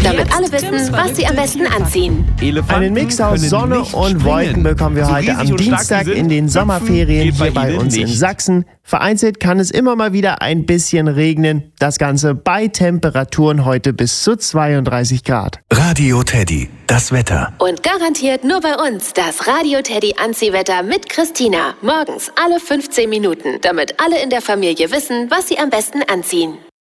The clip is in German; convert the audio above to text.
damit alle wissen, was sie am besten anziehen. Einen Mix aus Sonne und Wolken bekommen wir heute am Dienstag in den Sommerferien hier bei uns in Sachsen. Vereinzelt kann es immer mal wieder ein bisschen regnen. Das Ganze bei Temperaturen heute bis zu 32 Grad. Radio Teddy, das Wetter. Und garantiert nur bei uns das Radio Teddy Anziehwetter mit Christina. Morgens alle 15 Minuten, damit alle in der Familie wissen, was sie am besten anziehen.